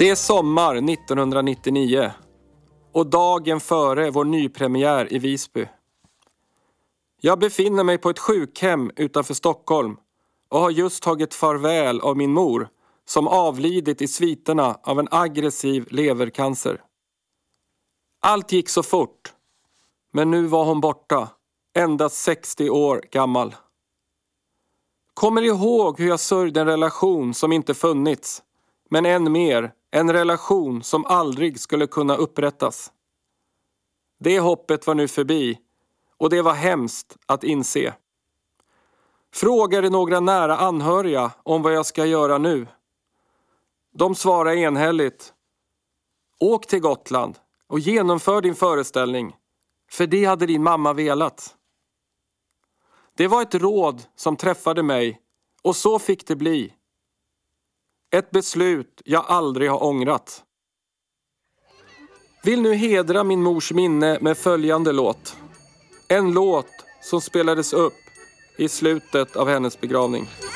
Det är sommar 1999 och dagen före vår nypremiär i Visby. Jag befinner mig på ett sjukhem utanför Stockholm och har just tagit farväl av min mor som avlidit i sviterna av en aggressiv levercancer. Allt gick så fort, men nu var hon borta, endast 60 år gammal. Kommer ihåg hur jag sörjde en relation som inte funnits, men än mer en relation som aldrig skulle kunna upprättas. Det hoppet var nu förbi och det var hemskt att inse. Frågade några nära anhöriga om vad jag ska göra nu. De svarade enhälligt: åk till Gotland och genomför din föreställning, för det hade din mamma velat. Det var ett råd som träffade mig och så fick det bli. Ett beslut jag aldrig har ångrat. Vill nu hedra min mors minne med följande låt. En låt som spelades upp i slutet av hennes begravning.